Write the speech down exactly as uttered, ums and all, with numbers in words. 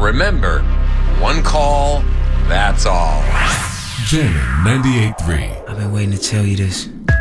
Remember, one call, that's all. Jammin' ninety-eight point three. I've been waiting to tell you this.